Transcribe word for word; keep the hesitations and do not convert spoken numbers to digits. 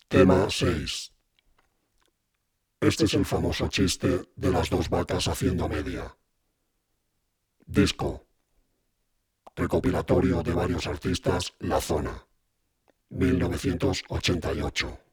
Tema seis. Este es el famoso chiste de las dos vacas haciendo media. Disco. Recopilatorio de varios artistas, La Zona. mil novecientos ochenta y ocho.